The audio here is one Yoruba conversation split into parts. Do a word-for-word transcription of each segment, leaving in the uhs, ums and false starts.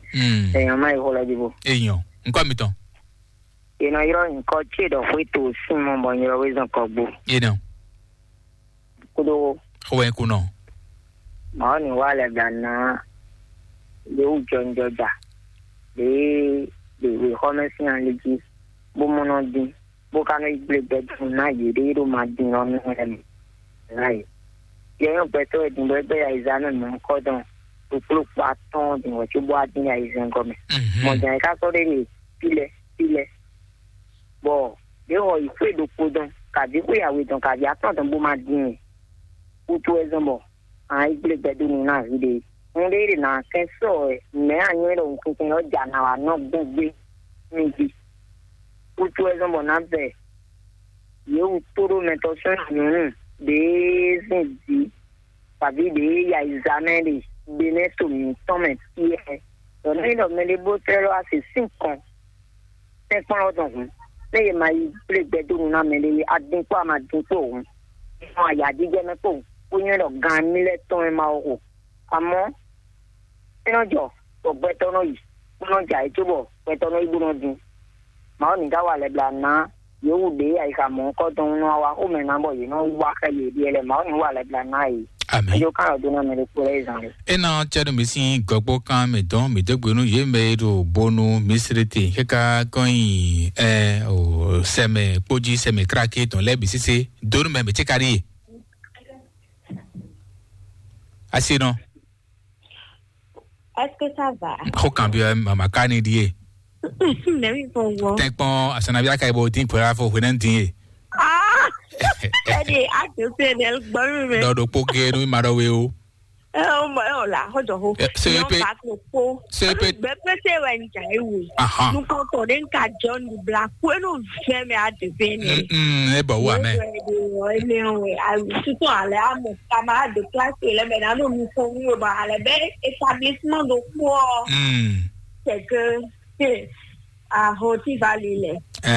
Mm. èèyàn máa ìwọlọ dìbò. èèyàn nǹkan mi tán. ìnà irọ́ nǹkan tí ìdọ̀fún ètò sí mọ́ bọ̀ yẹn lọ́wọ́ ìzàn kan gbó. èèyàn. kúlówó. owó ẹ̀kú náà. màá ní wà lẹ́gbà náà léwu jọjọjà lè lè kọ́mẹ́sì àlejò bó múná dín bó kaná ìgbélé gbẹdùn náà yèrè ló máa dín ọ́nà ẹ̀ láyé. yẹn pẹ̀tọ́ ìdìbò ẹgbẹ́ àìsàn náà mọ̀ ń kọ́ dán òpólòpọ̀ àtọ́ ìdìbò tí ó bọ́ àdín àìsàn gọ́mẹ̀. mọ̀jà ìka sọ́dẹ̀ lè pilẹ̀ pilẹ̀ bọ̀ léwọ̀ ìfẹ́ ìdòpọ̀ dán kàbí pé ìyàwó ìtàn kàbí àtọ̀tàn bó máa dín ẹ̀ kútu ẹ̀sán bọ̀ àwọn ìgbélé gbẹdùn náà rí de ń léèrè náà kẹsọ̀ ẹ̀ mẹ́ àyẹ̀wò ẹ̀rọ òkùnkùn ọjà náà náà gbọ̀ngbé níbi kútu ẹ̀sán bọ̀ náà bẹ̀ yóò tóró mẹ́tọ́ sọ́nà yòówù déézìn di tàbí dééyà ìzámẹ́rì gbẹ́nẹ́tò mi tọ́mẹ̀ tí ẹ lọ́nà ìlọ́mẹ́lẹ́ bó tẹ́lọ́ àti sí nǹkan tẹ́pọ́n ọ̀dọ̀ ọ̀hún lẹ́yìn máa yí pílẹ̀ gbẹ́dọ̀rùn náà mẹ́lẹ́ adínkù àmà dínkù ọ̀hún ìwọ̀n àyà jíjẹ́ mẹ́pọ̀ ó yẹn lọ gan mílẹ̀ tán ẹ máa wò àmọ́ ẹnàjọ ọ̀gbẹ́tọ́nà yìí gbọ́nàjà ìtúbọ̀ pẹ̀tọ́nà ìgbóná dín màá ní ká wà lẹ́gbàá náà yòówù dé àyíká mọ̀ ńkọ́ tó ń ná wa ó mẹ́rin náà bọ̀ yìí náà wá kẹ́lẹ́ ìdí ẹlẹ́ màá ní wà lẹ́gbàá náà yìí. Amen. Ayo kan ọdún náà mẹ́rin kúrẹ́ ìzàn rẹ̀. ẹ náà jẹ́nu mi sí gbogbo kan mi dán mi dẹ́gbẹ̀rún yé mẹ́rù bónú mísírètì kíkà kọ́yìn ẹ ò sẹ́mẹ̀ kpójì sẹ́mẹ̀ kíráàkì tán lẹ́bi sísè dónú mẹ́mi tí kárí yìí. asi náà. Est-ce que ça va? kó kàn bí màmá ká ní di yé. Nẹ̀mí fún wọn. tẹ́pọ́n àsànàbíyá ká ibò tí ń pèrè àfọ̀ òhun náà ń dín yé. Ẹni àtúnṣe ni ẹgbẹ́rún rẹ̀. dọ́dọ̀ pókè ní ìmàdọ̀wé o. Ẹ ọ mọ ẹ ọ̀la ọjọ́ ho. Ṣé pé ṣé pé bẹ́ẹ̀ ṣe wẹ̀ ń jà ewu. Nǹkan tó ní ká jọ ní Black wẹ́n ló fẹ́ mi àdìbẹ́ ni. ẹ bọ̀ wà mẹ́. Ilé ìwé àìsítọ́ àlẹ́ àmọ̀ ká máa dé kíláàsì ẹlẹ́mẹ̀ náà ló mú fún mi ò bá àlẹ́ bẹ́ẹ̀ establishment ló kú ọ. Kẹ̀kẹ́ àhọ́ tí bá lilẹ̀.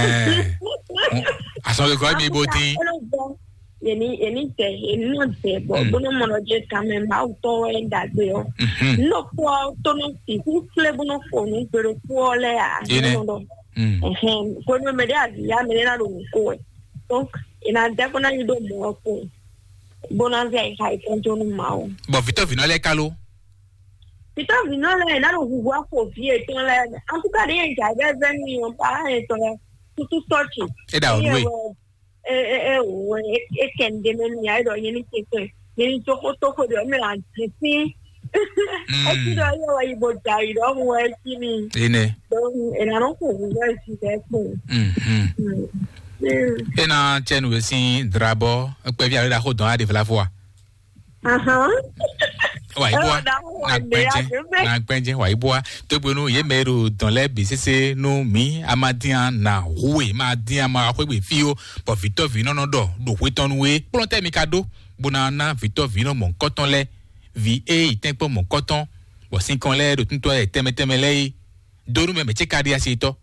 Àsọ̀rọ̀ mi bó ti. Yẹni yẹni tẹ yẹni náà tẹ bọ gbóná mọ̀nàjẹ kàmẹ́ máa tọ́ ẹ̀ dàgbé ọ. Nínú kọ́ tónú sí fún filẹ̀ gbóná fòònù gbèrò fún ọ lẹ́yà. Gbóná mẹ́rẹ́ àdìyá mẹ́rẹ́ náà ló ń kó ẹ̀. Tó ìnà dẹ́kun náà yìí ló mọ̀ ọ́ fún un. Gbóná ń fẹ́ ìka ìtọ́jú ní màá o. Bọ̀ Victor Vinọ́ lẹ́ ká ló. Victor Vinọ́ lẹ́yìn náà ló gbogbo àpò fi ètò lẹ́yìn. Àtúkàdé yẹn jà bẹ́ẹ̀ bẹ́ẹ̀ ni ọ̀pá ètò rẹ̀ tuntun tọ́ọ̀tì. Ẹ dà olú ẹ̀. Eh eh wo e kende meni ai do yeni tete yeni toko toko de mi an tete e ti do yo wa ibo dai do mo e ti mi ine don e na no ko wo e ti de ko mhm e na chen we sin drabo pe vi ara ko don ade fla fo wa aha wa ibo na penje na penje wa ibo to gbenu ye meru don le bi sese no mi amadian na huwe ma dian ma ko gbe fi o but Victor Vinọ́ no do do we ton we pon te mi kado bona na Victor Vinọ́ mon koton le vi e iten po mon koton bo sin kon le do tun to e teme teme le doru me me che kadi asito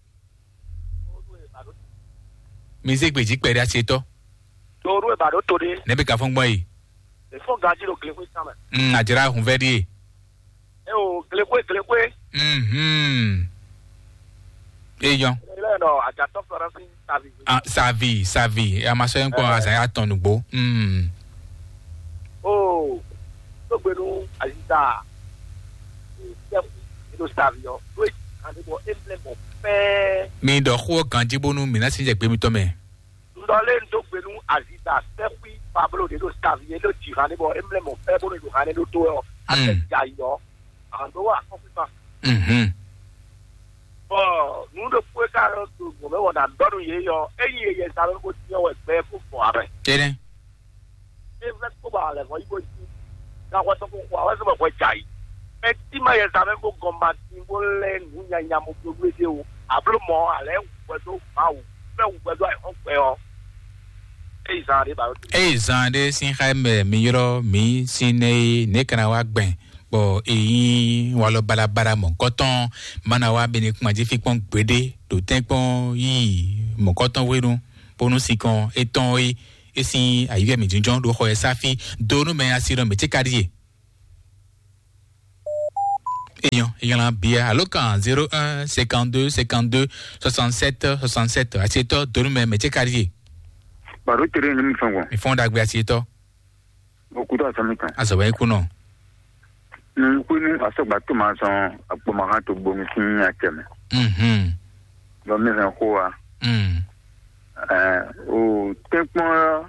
mi se gbe ji pere asito doru e ba do tori ne be ka fon gbo yi e fo gaji lo kle ko sama mm ajira hun vedi e o kle ko kle ko mhm eyan le no aja to fara sin savi ah savi savi a ma so en ko asa ya tonugbo mm oh to gbenu ajita e do savi yo do and bo emblem of pe mi do ko kan jibonu mi na sin je pe mi to me ndo le ndo gbenu ajita sepi Pablo de do savi e do tirane bo emblem of pe bo do hane do to yo ate ja yo ando wa ko pa mhm oh nu do po ka ro to go me wona ndo ye yo eyin ye sa ko ti yo pe ko fo are tene e vet ko ba le ko ibo ti ka wa to ko wa so ko jai e ti ma ye sa ko gomba ti bo le nu nya nya mo gbogbo de o ablo mo ale wo to ma wo pe wo gbedo ai on pe o e sa de ba e zande sin khaime mi yoro mi sine ne kana wa gben bo eyin wa lo balabara mon koton mana wa beni kuma ji fi pon gbede do tenpon yi mon koton werun ponu sikon eton e esin ayiwe mi jinjon do ko e safi donu me asiro me tikariye Ayant, ayant bien. Alors quand zéro un cinquante-deux cinquante-deux soixante-sept soixante-sept. Assieds-toi, donne-moi métier carrière. Baro tere ni mfango. Mi fonda gbe assieds-toi. Beaucoup d'assamika. Azawa ekuno. Nous connaissons à ce bateau maçon à Pomarat au Bomisin à Kem. Mhm. Dans mes encours. Mhm. Euh, au tempo,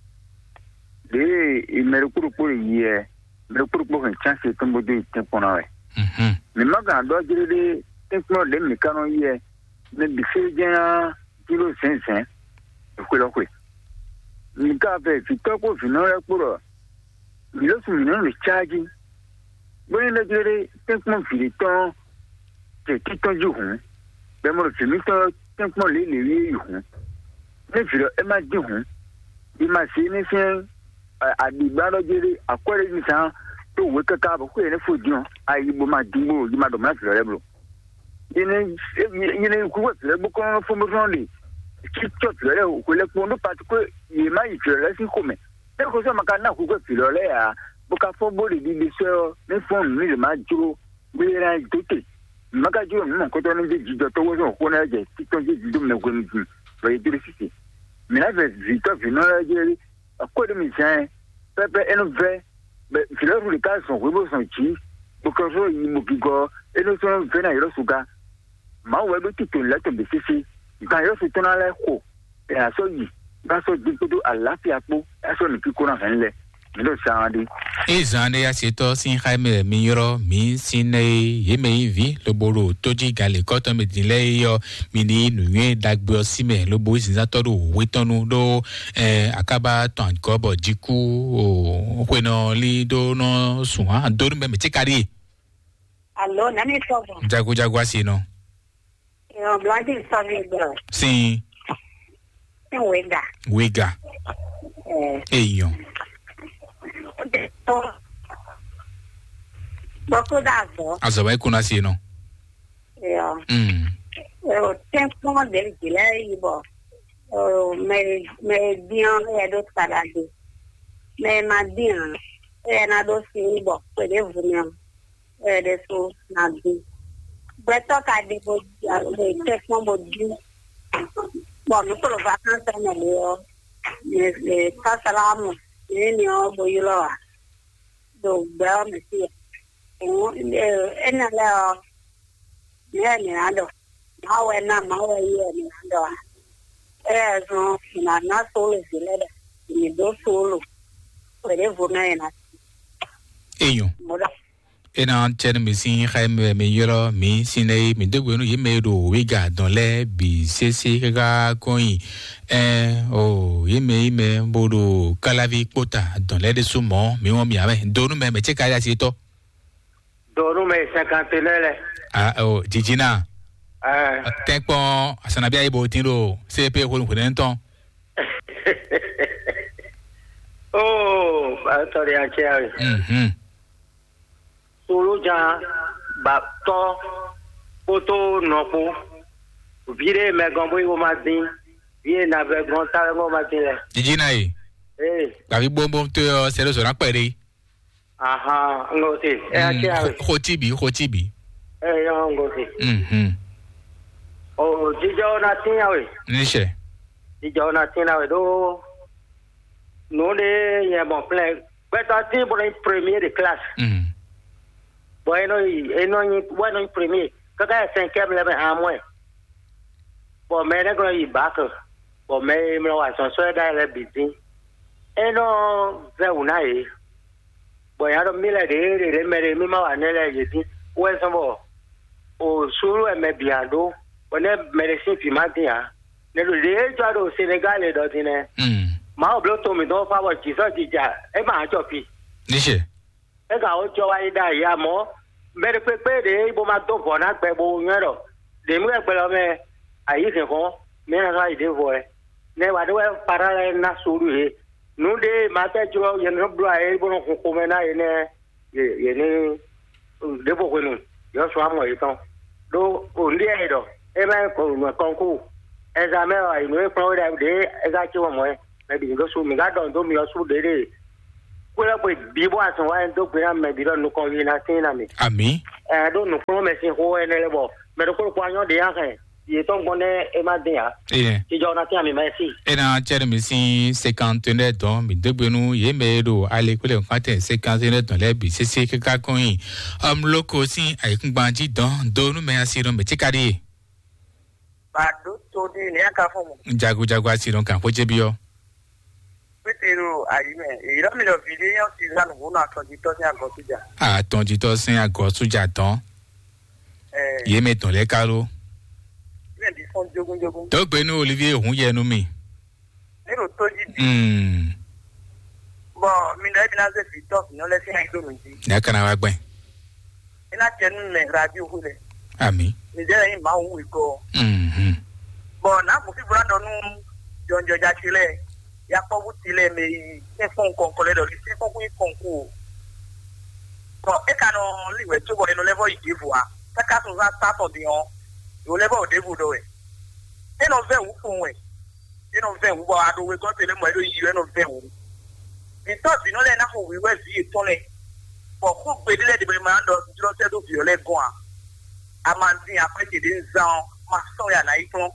les il me recours pour hier. Me recours pour une chance de tomber de tempo. Mhm. Mais ma grande doit dire tempo de mécano hier. Mais bifé bien, kilo cinq cents. Quoi là quoi? Ni café, si tu as quoi finir pour eux. Il a soumis le charging. Bon, il a dit, tempo filiton, c'est tout un jour. Ben, moi, je me suis tempo les les jours. Mais je l'ai m'a dit, il m'a signé à des balles à quoi les gens, tout le cas, pourquoi il faut dire, à il m'a dit, il m'a demandé le reblo. Il y a une coupe, le boucan pour me rendre. Qui chope le ou le monde parce que il m'a dit que là, c'est comme. C'est que ça m'a canard ou que tu l'as à Boka Fobo, les dinosaures, les fonds, les majos, oui, il a été. Magajo, non, quand on dit du docteur, on a dit, si on dit du domaine, on va y dire ici. Mais là, vite, je n'ai dit, à quoi de médecin, peuple et nos vrais, mais si là, les cas sont rebos sont qui, pour que je y m'occupe, et nous sommes venus à Yosuka. Ma ouais, le titre là, tombe ici. Quand il se tourne à l'air, et à ce dit, dans ce dépôt à la piapo, à ce n'est plus qu'on a fait. Mais le sandi. Et Zande assieds-toi, si Jaime Miro, mi sine, yeme vi, le bolo, toji gale, koto me dile yo, mini, nuye, dagbo sime, le boy zinatoru, witonu do, eh, akaba, ton kobo, jiku, o, kweno, li, do, no, suha, do, me, me, chekari. Allo, nani sobo. Jagu, jagu, asino. Yo, blandi sobi, bro. Si. Wega. Wega. Eh. Eyon. Beaucoup d'argent. Azawa ekuna asino. Yeah. Hmm. Euh, tempo del gilei bo. Euh, mais mais bien et d'autres salades. Mais ma bien et na dosi bo, peut venir. Et des choses na bien. Beto ka di bo le tempo bo di. Bon, nous pour vacances na leo. Mais le salamu ni o bo yulo. Do ba me si. Eh, en la ne ni ando. Mawe na mawe ye ni ando. Eh, so na na solo zilele. Ni do solo. Puede vonar na. Eyon. Moda. Ena chen mi sin Jaime mi yoro mi sine mi de gwenu ye me do wega dans les bi sese ga koyin eh o ye me me bodo kalavi pota dans les desumon mi won mi ave donu me me che kaya si to donu me cinquante lele ah o jijina ah tempo asana bia ibo tinro se pe ko ko den ton oh ba to ri a che ave mhm solo ja ba to poto nopo vire me gombo yo ma din vie na be gon ta ngo ma din le jijina e eh ba bi bombo to se lo so ran pere aha ngo ti e a che ave ko tibi ko tibi eh yo ngo ti mhm o jijo na tin ya we ni se jijo na tin na we do no de ye bon plein beta ti pour une première de classe mhm bueno y no bueno en premier que cada cinquième le a moi bon mais là quand il bac bon mais me la son soit dans le busy et non c'est una et bon ya do mille de de me me ma ne la je dis ouais ça bon au solo e me biando on est médecin puis matin ne le de toi au Sénégal et dans dine mhm ma oblo to me do fa wa ji so ji ja e ma jo pi ni se e ga o jo wa ida ya mo mere pe pe de bo ma to bo na pe bo nyero de mu pe lo me ayi se ko me na ga ide vo e ne wa de para na suru he nu de ma te jo ye no bro e bo no ko me na ye ne ye ne de bo ko nu yo so amo yi ton do o ndi e do e ma ko no kon ku e za me wa no e pro de de e ga chi wo mo e me bi go su mi ga don do mi o su de de Kula boy bibo aso wa ndo pera me biro no ko yina sina mi. Ami. Eh do no ko me sin ho ene lebo. Me do ko kwa nyo de ya ke. Ye ton bonne e ma de ya. Eh. Ti jo na ti ami merci. E na chere mi sin cinquante don mi degbenu ye me do ale ko le kwate cinquante don le bi sese kaka kon yin. Am loko sin aikun gbanji don do nu me asiro me tikari. Ba do to de ni aka fun mo. Jagu jagu asiro kan ko je bi o. Pétérò àyímẹ̀ èyí lọ́mí lọ fi ilé yẹn ti lánàá wọnú àtọ̀jítọ́ sí àgọ́ sójà. Àtọ̀jítọ́ sí àgọ́ sójà tán. Yé mi tàn lẹ́ka ló. Ilé ìdí fún jogúnjogún. Tó gbé ní Olivier òun yẹnu mi. Nínú tó jí di. Bọ̀ mi lọ ẹbí náà ṣe fi tọ́ọ̀fù ní ọlẹ́sìn àìsàn mi jí. Ní akànnà wa gbẹ̀. Iná tẹnu mẹ̀ rabi òkú rẹ̀. Àmì. Nìjẹ́ yìí máa ń wù ikọ̀. Bọ̀ náà kò fi bùrọ̀ dọ̀nù jọ̀njọ̀jà sílẹ̀. Ya kwa wutile me se fon konkole do se fon ku konku ko e kanu liwe to bo no level idivu a taka so za start on dion yo level odevu do we e no ve wu fun we e no ve wu bo ado we ko tele mo do yi e no ve wu mi to bi no le na ko wi we vi to le bo ku pe dile de be ma ndo jiro se do vi o le gon a amandin apete de nzan ma so ya na ikon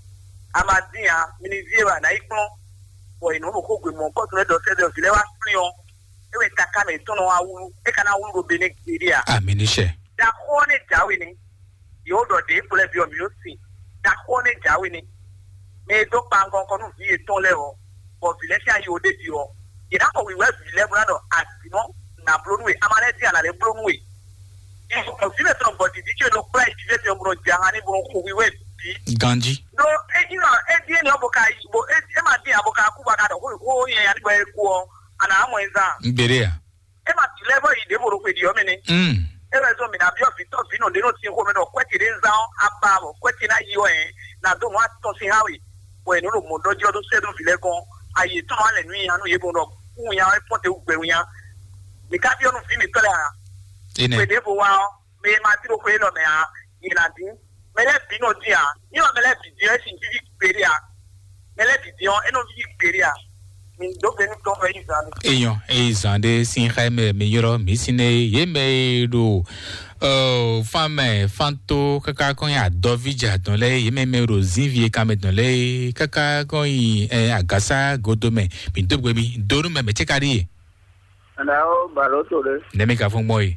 amandin a mini viera na ikon boy no ko gbe mo ko to le do se do le wa prin on e we taka me to no awu e kana wu go be Nigeria ami ni se da ko ne jawe ni yo do de pole bi o mi o si da ko ne jawe ni me do pa ngon ko nu fi e ton le o bo fi le se ayi o de di o e da ko we we fi le bra do atino na blonwe amale ti ala le blonwe e ko fi le ton body di ke no price ti le te o bro jahani bro ko we we Ganji. No, eh, you know, eh, the end of Boka, eh, Emma, dear Boka, Kuba, who, yeah, and where cool, and I'm with that. Berea. Emma, level, you develop with your mini. Hm. Ever so many of your feet, you know, they don't see women or quite it is down, above, quite in a U N. Now, don't want to see how it, when you know, Modojo to say to Vilegon, I eat on and me, and we will who we are, put the Uberia. The Capion of Finitola. In a day for a while, may my little quail on there, in a thing. Mele bino dia, you know mele bidia scientific peria. Mele bidia eno scientific peria. Min do benu to fa izan. Eyon, e zande sin khame me yoro misine ye me do. Oh, femme fanto kaka kon ya dovija don le ye me me ro zinvie kame don le kaka kon yi eh agasa godome. Min do gbe mi do me me chekari. Ana o baroto le. Ne me ka fun moy.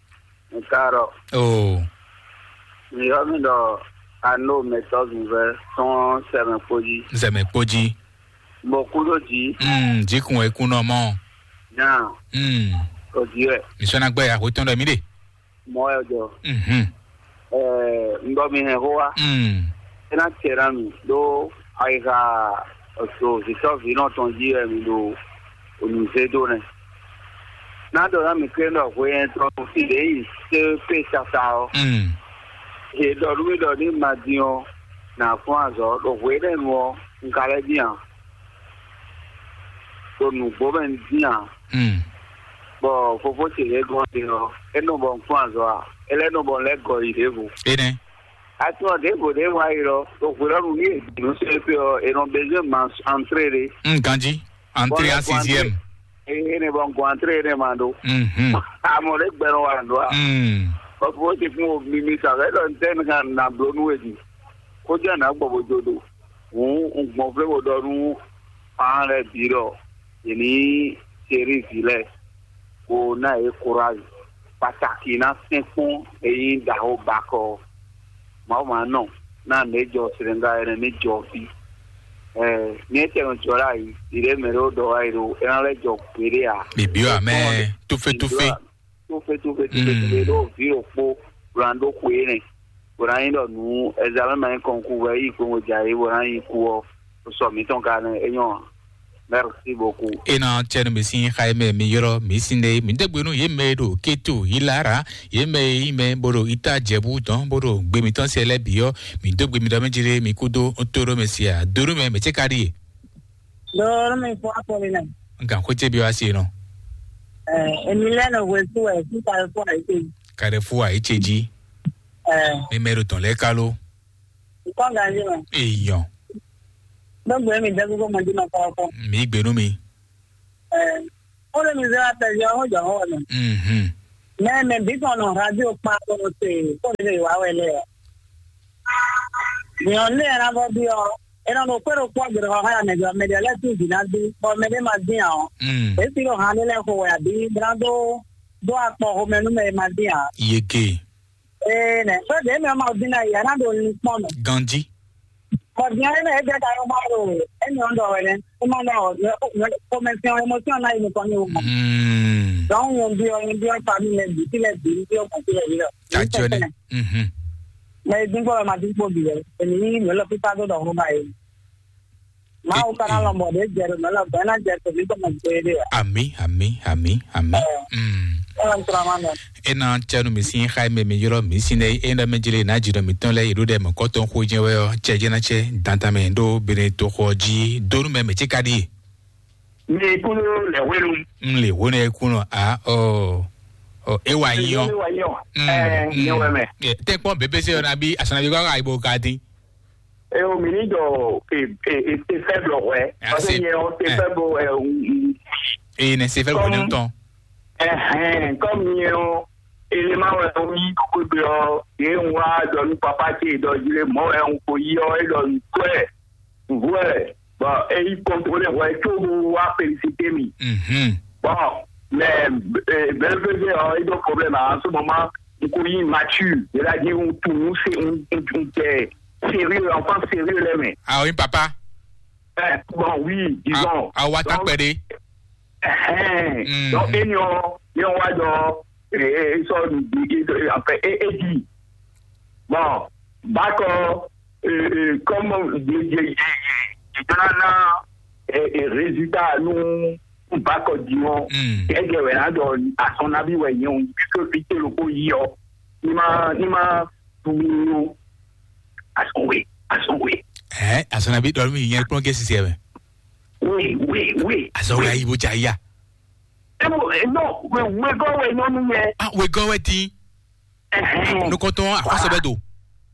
Nkaro. Oh. Ni yomi do ano method nouvelle son seven poji. Seven poji. Beaucoup de ji. Hmm, ji kun e kun no mo. Na. Hmm. O ji e. Mi so na gbe ya ko ton do mi de. Mo e jo. Mhm. Eh, ndo mi he hoa. Hmm. Ena tera mi do aiga so si so vino ton ji e mi do o ni se do ne. Na do na mi kendo ko en tro fi de se pe sa ta o. Hmm. He do ru do ni madion na fun azo do we de mo nkale bian do nu bo ben bian mm bo fo fo ti le go de o e no bon fun azo a ele no bon le go ide bu ene atu de go de wa iro do we ro ni no se pe o e no besoin man entrer mm ganji entrer en sixième e ne bon ko entrer ne mando mhm amore gbero wa ndo a mm Ọ̀pọ̀ ti fún omi mi sàrẹ́ lọ tẹ́nu kan nà blónú èdè. Kó jẹ́ nà gbọ̀bọ̀ jodo. Òun gbọ̀n fúlẹ́wọ̀ dọ́rùn àwọn rẹ̀ bí rọ̀. Ìní ṣeré ìfilẹ̀. Kò náà yẹ kóra yìí. Pàtàkì náà sẹ́ fún èyí dàó bàkọ̀. Màá máa nà náà méjọ sìrìngà ẹ̀rẹ̀ méjọ bí. Ní ẹ̀tẹ̀rùn jọra yìí, ìrẹ́mẹ̀rẹ̀ ó dọ̀ wáyé ro ẹ̀rán rẹ̀jọ péré à. Bèbí wa mẹ́ túfẹ́ túfẹ́. Tó fẹ́ tó fẹ́ tó fẹ́ tó fẹ́ ló fi òpó rando kwe ne wòrán yín lọ nù examen máa ń kàn kú wẹ́ yìí pé mo jà yìí wòrán yín kú ọ sọ mi tán ká ní ẹ̀yàn merci beaucoup. Ena tẹ́nu mi sí xayime mi yọrọ mi sí ne mi dẹ́gbẹ́nu yé mẹ́ do kéto yìí lára yé mẹ́ yìí mẹ́ boro ìta jẹ̀bú tán boro gbẹmí tán sí ẹlẹ́bìyọ́ mi dẹ́gbẹ́ mi dọ́mẹ́ jire mi kú do ntoro mi sí à doro mi mi tẹ́ kárí yé. Doro mi fọ́ akọrin náà. Nǹkan kó tẹ́ bí wá sí i nọ. Èmi lẹ́nu òwe tó ẹ̀ sí Carrefour àìsèjì. Carrefour àìsèjì. Mi mẹ́rù tán lẹ́ka ló. Ìkọ́ gàdí wọn. Èèyàn. Gbogbo ẹ̀mí dẹ́gbogbo mọ̀jú náà kọ́kọ́. Mi gbẹ̀rú mi. On le mise à la télévision, Mhm. mais même dit qu'on a radio pas pour c'est pour les ouais mais on est à la bio et on a pas quoi de rien mais mais là tout dit là pour me demander Mm. et puis on a les quoi dit brando doit pour me nous me demander Yeke. eh ne ça de me ma dit là il y a dans le monde Gandhi. pour bien mais de ta malo et non do ouais comment non commission émotion là il me connaît Mm. donc on dit on dit parmi les dit les dit on peut dire Tajone. Mhm. mais dingo ma dingo bi ni no la pita do do ma e ma o kana la mo de jero no la bana je to bi ko ma de Ami, ami, ami, ami. Mm. on tramana Ena chanu misin Jaime me yoro misine ena mejile na jiro miton le irude mo koton ko je we cheje na che dantame ndo bere to khoji donu me meche kadi. Ni kuno le welu. Mle wona kuno a o o ewa yin. Eh, ni we me. Te pon bebe se ona bi asana bi ko ga ibo kadi. E o mini do e e e faible ouais. Parce que on c'est faible e ne se fait bon temps. Eh comme yo élément on mi ko do e wa do ni papa ti do jile mo e on ko yo e do ouais. Ouais. Bon, et il contrôlait ouais tout wa féliciter mi. Mhm. Bon, mais bel bébé a eu des problèmes en ce moment. Du coup, il est mature. Il a dit on tout nous c'est un un sérieux, enfant sérieux les mains. Ah oui, papa. Eh, bon, oui, disons. Ah, wa ta pede. Eh, donc ils ont ils ont va dans et ils sont en fait et et dit bon, d'accord, comme et résultat nous pas que disons et que voilà donc à son avis ouais on que piquer le pays il m'a il m'a tout à son oui à son oui eh à son avis dormi il y a plan que c'est vrai oui oui oui à son avis vous jaya non we we go we no nu ye ah we go we ti eh nous comptons à quoi ça va do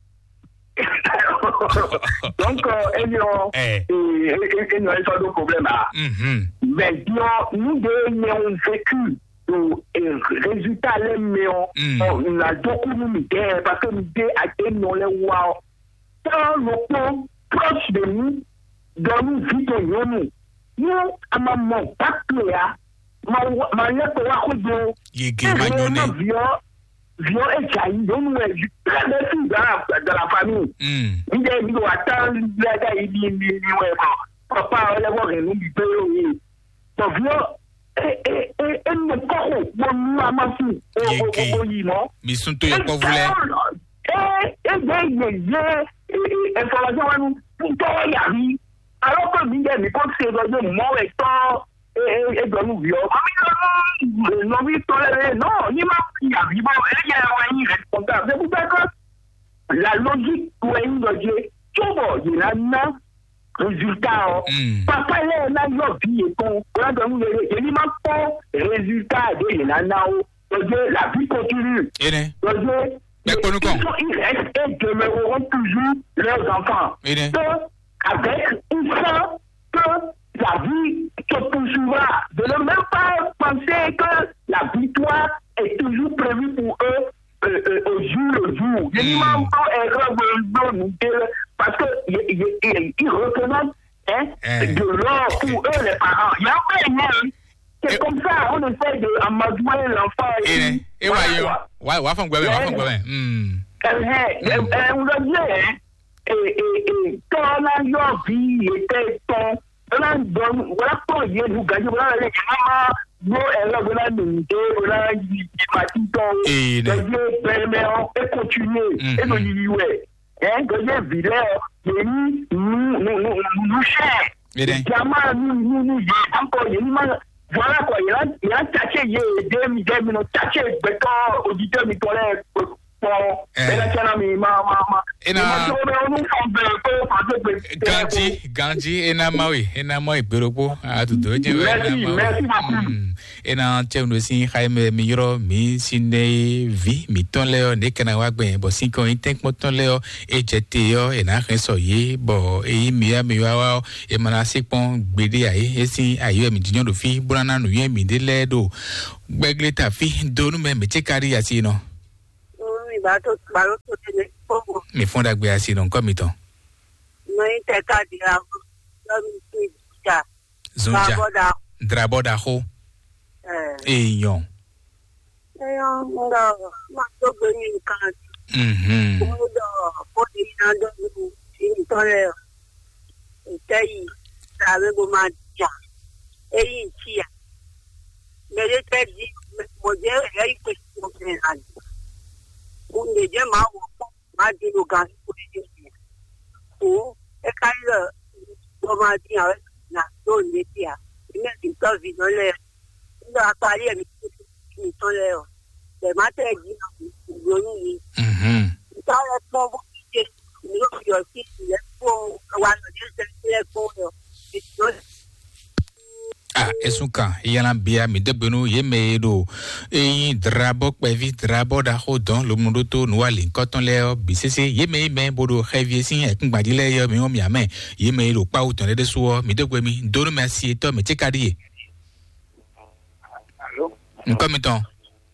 donc il y a et il y a pas de problème là mais nous deux avons vécu le résultat les meilleurs on a beaucoup nous parce que nous deux à nous les wow dans le temps proche de nous dans nous vivons nous nous à maman pas clair ma ma ya ko wa ko do yege magnone vion et jaï donc nous très bien tout dans la famille il y a il doit attendre la gars il dit ni ouais papa on va nous biper oui donc vion et et et ne pas bon maman si oh oui non mais sont tout pas voulait et et et et information nous pour toi y arrive alors que il y a mais quand c'est dans le moment étant et dans nous vion non oui toléré non ni ma il arrive il y a un responsable c'est pour ça que la logique pour une logique tout bon il y a un résultat papa là là yo vie ton quand nous il n'y a pas résultat de il y a la vie continue et ne mais pour nous quoi ils restent et demeureront toujours leurs enfants avec une fin que la vie se poursuivra. De ne même pas penser que la victoire est toujours prévue pour eux euh, euh, au jour le jour. Il n'y a pas erreur parce qu'ils représentent hein, de l'or pour eux les parents. Il y a rien. C'est comme ça, on essaie d'amadouer l'enfant. Et et ouais, ouais, ouais, font quoi, font quoi. Hum. On l'a dit, hein. Et et et quand la leur vie était ton voilà donc voilà pour dire nous gagner voilà les mamans nous elle voilà nous voilà il matito et le permet et continuer et nous lui ouais hein gagner ville nous nous nous nous cher jamaa nous nous nous encore il m'a voilà quoi il a il a taché il deux deux minutes taché béton auditeur mi toilette bon mais là tiens mi ma ma ma et na nous on nous on peut Ganji, Ganji, Enamawi, Enamawi, Birobo, à tout de suite. Ena tchèvno si Jaime Miro, mi sine vi, mi ton leo, ne kanawagbe, bo si kon intek mo ton leo, e jete yo, ena renso ye, bo e miya miwa, e manasik pon gbede aye, e si ayo mi dinyo do fi, burana no ye mi de le do. Begle ta fi, do nou me me chekari asi no. Mi bato, bato tene pogo. Mi fonda gbe asi no, kom miton. No inteka dia, no mi ja. Zonja. Draboda ho. Eyon. Eyon, nga, ma to gweni kan. Mhm. Nga, podi na do ni tole. Itayi, sabe go ma ja. Eyi chia. Mele te di mo je e ko ko ne han. Unde je ma wo ma di no gan ko di. O e kai le go ma di na do ni tia. Ina ti to vi no le. Da pari mi mi to le o. De ma te di no ni. Mhm. Ta le po bo ti ni lo yo ti le po wa no je se le po yo. Ah, esuka yana bia mi debenu yeme do eyin drabo pevi drabo da hodon lo mundo to no wali koton le bisese yeme me bodo xevie sin e kungbadi le yo mi o mi ame yeme lo pa uton de so mi degwe mi do no merci to mi chekadi. Allô? Nkomiton.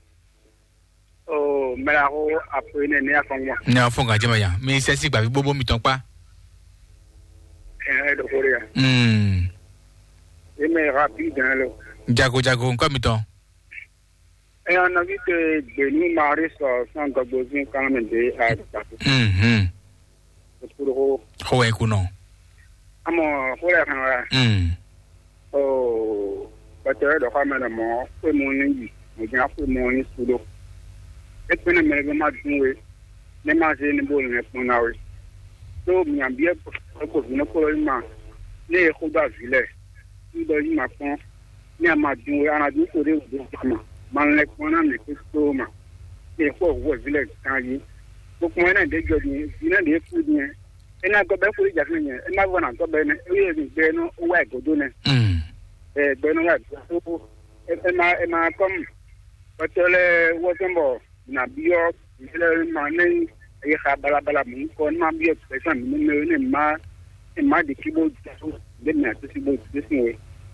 Oh, mera ho apone ne afongwa. Ne afonga jema ya. Mi sesi gba bi bobo mi ton pa. Eh, do korea. Hmm. Et mais rapide, hein, là. Jago, Jago, comme ton. Et on a vu que Denis Maris sont gabosins quand même de à Hum, hum. pour Ho e kuno. Amo, pour la fin. Hum. Oh, peut-être de faire le mot, pour mon nid, mais bien pour mon nid sous l'eau. Et puis, ne me remarque jouer, ne manger ne boule ne pour nawe. Donc, il y a bien pour vous ne pour le man, ne roda ville. Do yi ma pon ni amadu anadu ko de do ma man le ko na ne ko ma e ko wo village kan yi ko ko na de jodi ina de fu ni e na go be fu ja ni e na go na go be ne e ni be no wa go do ne Mm. e be no wa so e na e na kom patele wo tembo na bio ile ma ne e ha bala bala mu ko na bio pe san ni ne ma e ma de kibo de na to sibo de sinwe.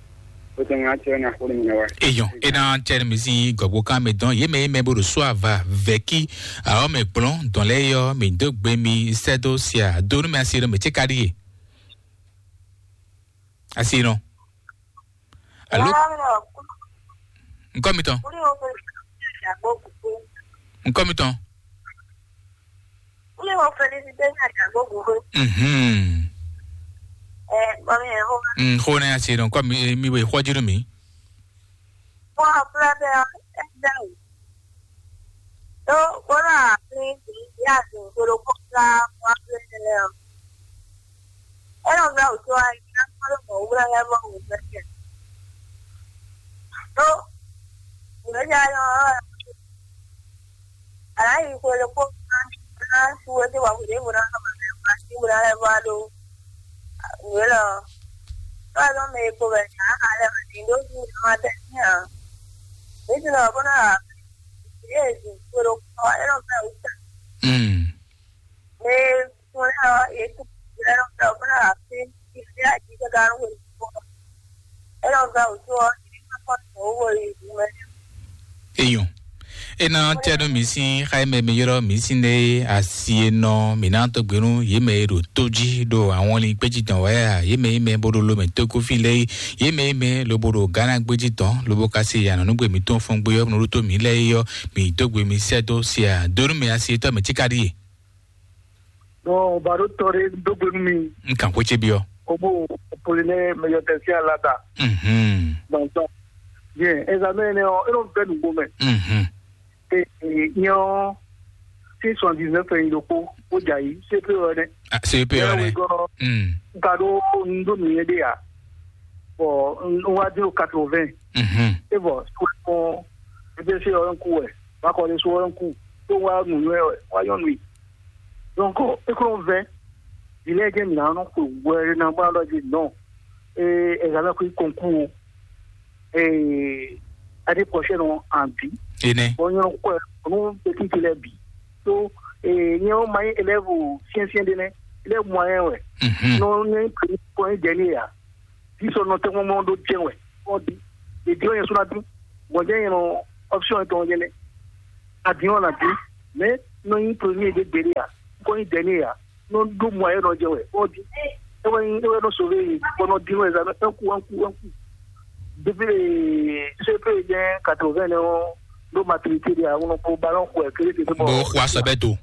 Eyon, et dans tel misi gobo kam don yeme me bo so ava veki a o me plon dans les yo me de gbemi sedo sia do no me asiro me chekari. Asiro. Allô? Nkomiton. Nkomiton. Mhm. Mm, khone asi donc comme mi mi we khojiru mi. Wa plabe down. Do wala ni ya so ko ko la wa le. Era na so ai na ko mo ura ya mo ura ke. Do ura ya yo. Ai ko le ko na su de wa de ura na ma ni ura ya ba do. Well, I don't make over. I don't do my thing. It's not gonna. Yes, but I don't know. Hmm. Yes, when I don't know. If I get down with I don't know. So I'm over it. Eyon. Et na tiado misi Jaime Miro misi ne asieno minanto gbenu yeme ro toji do àwọn li peji tan wa yeme me bodo lo me to ko file yeme me lo bodo gana gbeji tan lo bo kasi yana nu gbe mi ton fun gbe yo no to mi le yo mi to gbe mi sedo sia do me asieto me tikari. No, baro tore do gbe mi. Nkan ko che bi o. Obo poline me yo tensia lata. Mhm. Donc bien, examen ne o ero gbe nu gbe. Mhm. Yon six cent dix-neuf en loko o jayi C P O ne ah C P O ne mm kado ndo mi ede ya bo on va dire quatre-vingts mhm et bon ko ebe se on ku e ba ko le so on ku to wa nu e wa yon wi donc e ko vingt il est bien là non ko were na ba lo di non et examen ko concours et année prochaine on en bi ene bon yo ko on petit élève bi so et yo mai élève science de né les moyens ouais non ne point dernier ya si son note moment do bien ouais on dit et dio yo sur bon bien no option est on gene avion la dit mais non il premier de derrière ko il dernier non do moyen no je ouais on dit e wa ni no sauver pour no dire examen un coup un coup un coup depuis c'est peu bien quatre-vingts non do maturité ya on ko ballon ko que c'est bon bo kwa sabeto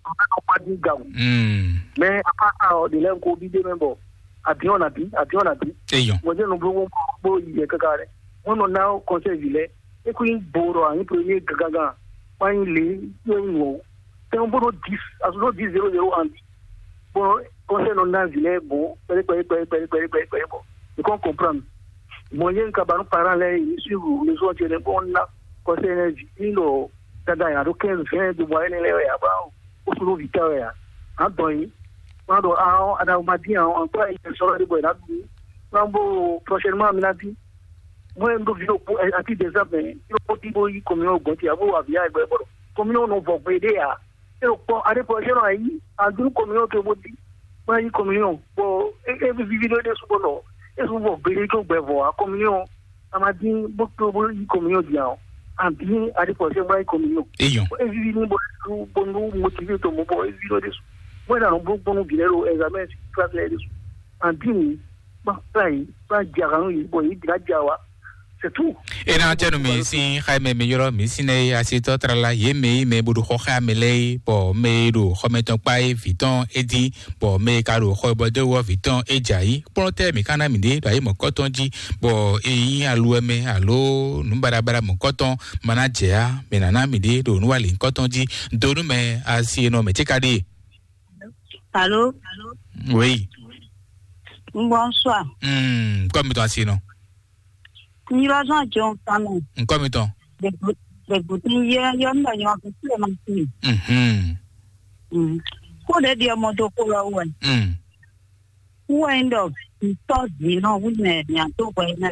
mm mais à de l'un ko bi de même bon avion la bi avion la bi eyon mo je no bo bo yi ka kare on no now conseil ville e ko in boro an premier gaga pa in le yo wo te on bo dix aso dix zéro zéro an bon conseil non na ville bon pere pere pere pere pere pere bon je comprendre moyen ka ba no parents là sur les autres les bon là conseil énergie ilo tada ya do quinze vingt de moyen le ya ba o solo victoria adoi quando a ada uma dia on quoi il sera de boa rambo prochainement minati moi ndo vino a ti des amis io poti boy come o gonti abo avia e bo come non vo vedere io po a prochaine aí andru come o que bodi mai come non bo e vivido de su bono e su vo vedere que bevo a come non amadi bo to bo come o dia anti a prochaine mai come non e vivido bo bo motivé to mo bo e vivido de bueno no bo bo dinero examen classe de anti ba sai ba jagan yi bo yi jawa c'est tout et na tenu me si Jaime me yoro mi sine asito trala ye me me budu ho khamele po me ru khometon pai viton edi po me karu ho bodo wo viton ejai ponte mi kana mi de dai mo koton ji bo eyin alu eme alo numbara bara mo koton manager me nana mi de do nu wali koton ji do nu me asi no me chekade. Allô? Oui. Bonsoir. Hmm, comme toi si non. Ni la gens qui ont ça non. Comme toi. Des des boutines hier hier on a eu un peu de manque. Mhm. Mhm. Ko de dia mo to ko la wen. Mhm. Wen do to di no wi ne nya to ko na.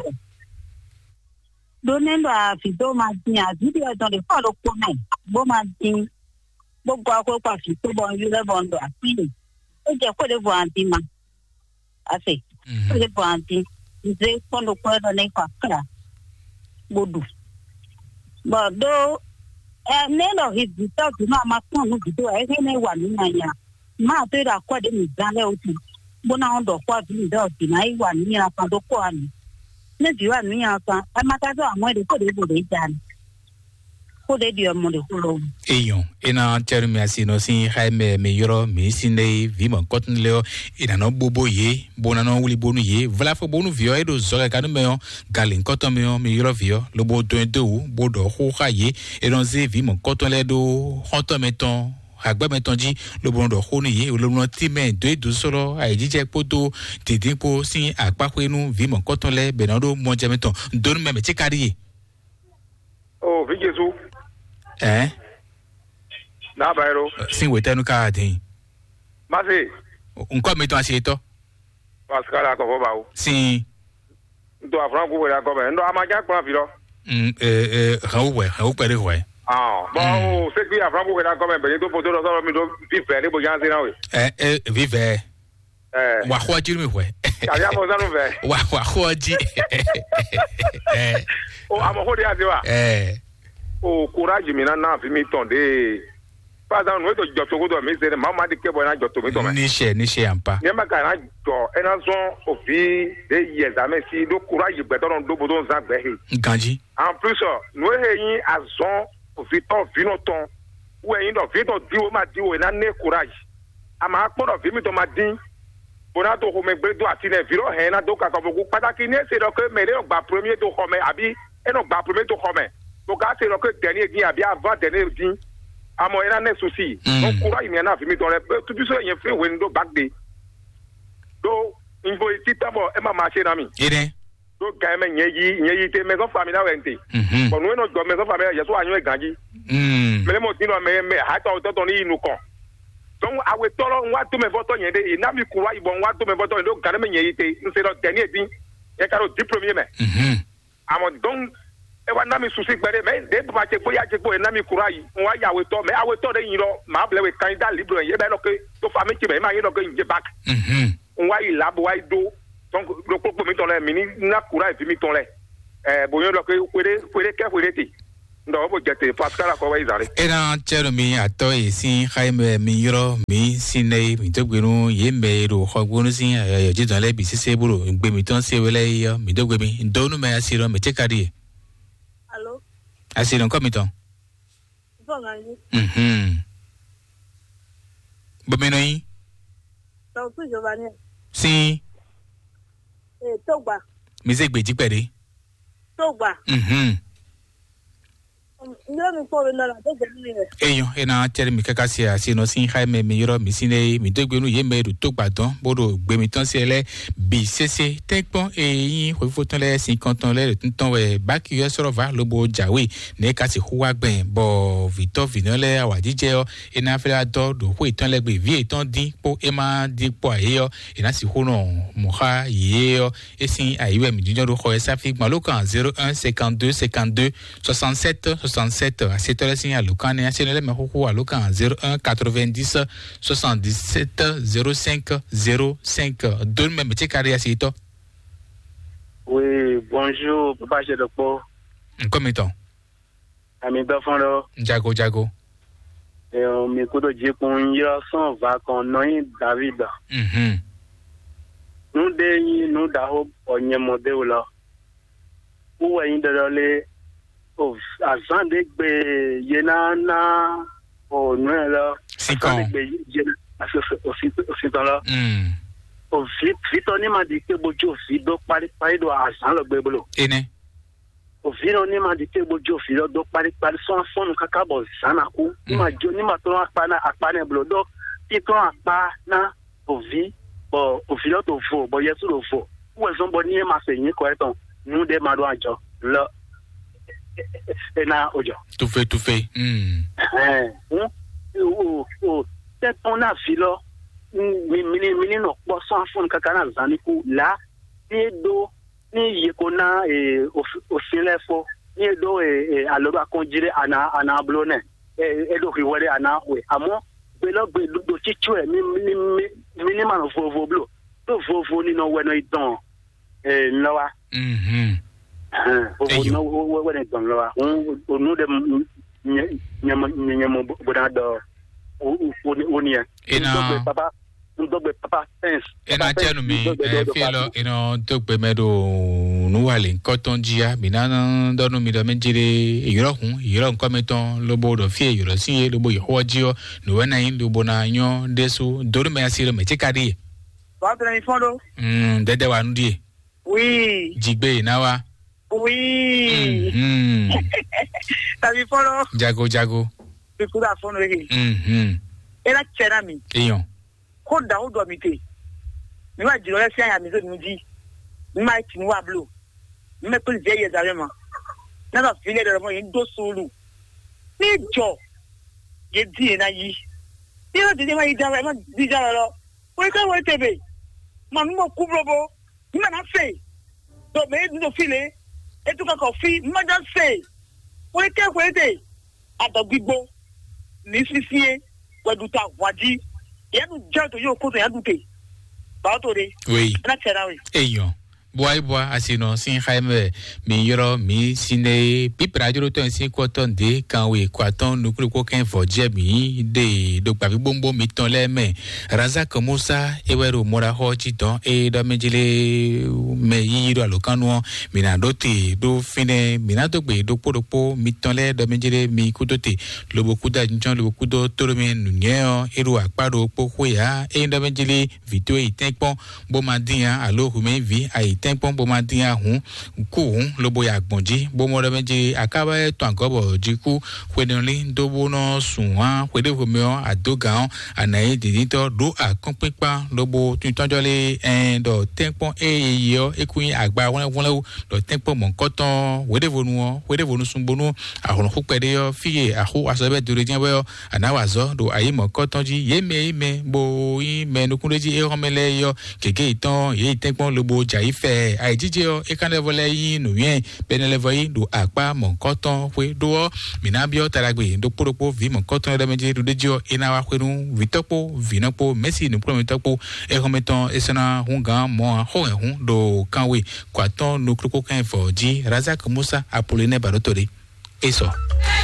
Donendo a fi do ma ti a video dans les pas le comment. Bo ma ti bo kwa ko kwa fi to bon yu le bon do a fi. E je ko de voir ti ma. Assez. Ko de voir ti. Ze kondo kwa do ne kwa kra. Bodu. But do eh neno his dita do na ma kon no do e ne wa ni na ya. Ma to da kwa de mi dan le o ti. Bo na on do kwa bi do ti na i wa ni na pa do kwa ni. Ne di wa ni ya kan. A ma ta do amo de ko de bo de jan. Ko de di amo de ko lo. Eyon, ena tenu me asino si Jaime me yoro mi sine vi mo koton leo ina no bobo ye, bona no wuli bonu ye, vla fo bonu vio e do zoga kanu me on galin koton me on me yoro vio, lo bo do de ou, bo do ho ha ye, e don ze vi mo koton le do honto meton agba meton ji lo bon do ho ni ye, lo no ti me do e do solo ai jije poto titi po si agba ko enu vi mo koton le benado mo je meton don me me chekari. Oh, vi Jesu. Eh? Na bairo. Sin wetenu ka din. Mase. Nko meton asieto. Pascal ko ba o. Sin. Ndo afran ko wera ko be. Ndo amaja kwa filo. Mm eh eh hawe, hawe pere we. Ah, bon, c'est que afran ko wera ko be be to poto so mi do vive ni bo jan se na we. Eh eh vive. Eh. Wa ho ji mi we. Ya mo za no ve. Wa wa ho ji. Eh. O amo ho dia se wa. Eh. O courage mi na na fi mi ton de pa da no to jo to go do mi se ma ma de ke bo na jo to mi to me ni she ni she ampa ni ma ka na jo e na so o fi de yes ame si do courage gbe to do bo do za gbe he ganji en plus no he yin azon o fi to vi no ton we yin do fi to di o ma di o na ne courage ama po do fi mi to ma din bona to ho me gbe do ati ne vi ro he na do ka ko bu pataki ni se do ke me le gba premier to ho me abi e no gba premier to ho me. Donc, c'est le dernier qui a bien avant dernier dit à mon ena ne souci. Donc, courage, il y en a fait, mais dans les tout ça, il y a fait window back day. Donc, il faut ici d'abord, et ma marché d'ami. Donc, quand même, il y a il y a été maison familiale renté. Bon, nous, notre maison familiale, il y a soit un gagné. Mais les mots, mais, mais, attends, on est nous con. donc awe tolo wa to me voto yende e na mi kuwa ibon wa to me voto ndo gana me yite nse do teni e din e karo diplôme me mhm amo donc e wa na mi susi gbere me de ba che boya che boy na mi kuwa yi wa ya we to me awe to de yin lo ma ble we candidat libre ye be no ke to fa me che me ma yin no ke nje back mhm wa yi lab wa do donc le ko mi to le mini na kuwa e mi to le eh boyo do ke kwere kwere ke kwere ti ndo bo jete pascal ko wa izare era chero mi ato e sin Jaime mi yoro mi sine mi to gbenu ye me ro khogbonu sin ayo je dan le bi sise buru gbe mi ton se wele yo mi do gbe mi ndonu me asiro me chekari Allô asiro ko mi ton Bon ani mhm bo me no yin So tu Giovanni si eh Togba mi se gbe ji pere Togba mhm Ndio mi ko na la to gbe eyan ena chere mi kaka si asino sin Jaime mi yoro mi sine mi do gbenu ye me ro to gbadan bodo gbe mi ton se ele bi sese tekpon eyin ko fo ton le cinquante ton le ton we back yo soro va lobo jawe ne ka si huwa gben bo Victor Vinole awajije o ena fela do do ko itan le gbe vie itan din po e ma di po aye yo ena si ho no mo ha ye yo esin ayiwe mi dinjo ro ko e sa fi gbon lo kan zéro un cinquante-deux cinquante-deux soixante-sept soixante-sept à cette heure-ci à Lucane à Sénégal mais à Lucane zéro un quatre-vingt-dix soixante-dix-sept zéro cinq zéro cinq deux même petit carré à Sito. Oui, bonjour papa Jedopo. Comment est-on? Ami Bafando. Jago Jago. Et on m'écoute dire qu'on y a son va qu'on noie David. Mhm. Nous déni nous d'aho on y modèle là. Où est-il de of azan de gbe yena na o nu la azan de gbe yena aso osi osi tan la mm o fi fi to ni ma di ke bojo fi do pari pari do azan lo gbe bolo ene o fi no ni ma di ke bojo fi do pari pari so fonu kaka bo sana ku ni ma jo ni ma to apa na apa na bolo do ti to apa na o vi bo o fi lo to fo bo yesu lo fo wo so bo ni ma se yin ko eton nu de ma do ajo lo ena ojo tout fait tout fait mm eh o o te on a filo mi mi mi no po so afun kakana zaniku la ni do ni yekona e o silefo ni do e aloba konjire ana ana blone e do riwere ana we amo be lo gbe do chichu e mi mi mi ni ma no vovo blo do vovo ni no we no idon e nlawa mhm o no we ne don lo o no de nyam nyam boda do o ni ina papa ndogbe papa sense ina tenu mi e fi lo ina dogbe medo nu wale nkoton jia mi na donu mi do menjire iro hun iro nko meton lobo do fi iro si lobo yo jio nu wena yin lobo na nyo desu doru me asiro me chikadi wa tra mi fondo mm dede wa ndie oui jigbe na wa oui mhm ta mi fondo jago jago bi kuda fondo he mhm ela chera mi eyon ko da o do mi te mi wa jiro le si aya mi zo mi di mi ma ti ni wa blo mi me ko je ye zare mo na ba file de mo yin do sulu ni jo ye di na yi ni o di ma yi da ma di ja lo ko ka wo tebe ma mi mo ku blobo mi ma na fe do me no file e tu ka ko fi ma ja fe ko ke ko de adogbo ni fisie weduta waji yanu jato yo ko to yadute ba to de oui na tera we eyon boy boy asino sin Jaime mi yoro mi sine pipra juro to sin ko ton de kan we ko ton nu ko ken fo je mi de do pa bi bombo mi ton le me Razak Musa ewero mora ho ji don e do mejile me yiro alokanu mi na do te do fine mi na do gbe do podopo mi ton le do mejile mi kudote lobo kuda njon lobo kudo toro mi nunye eru aparo po ko ya e do mejile video itenpon bo ma din alo hu me vi ai tempon bo ma dia hun ku hun lo bo ya gbonji bo mo re meje akaba e to angobo jiku kwenili do bo no sunwa kwede homeo adogan anayi didito do akonpepa lo bo tuntonjole en do tempon e yo ekuyin agba won won do tempon mon koton wede vonu wede vonu sunbonu ahun kupede yo fiye ahu asabe durejen bo anawazo do ayi mon kotonji yeme ime bo yi menukunreji e homele yo keke itan ye tempon lo bo jaife aijije yo e kan level yi nu yen benelevo yi do agba mon koton we do minabio taragbe do poropo vi mon koton de meje do dejo inawa kwenu vitopo vinopo messi no prometopo e hometon esana hunga mo ho hun do kanwe kwaton no kroko kan fo ji razak musa apolline barotori eso